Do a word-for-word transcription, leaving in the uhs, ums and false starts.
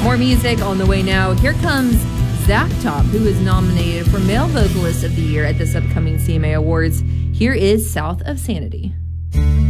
More music on the way now. Here comes Zach Top, who is nominated for Male Vocalist of the Year at this upcoming C M A Awards. Here is South of Sanity.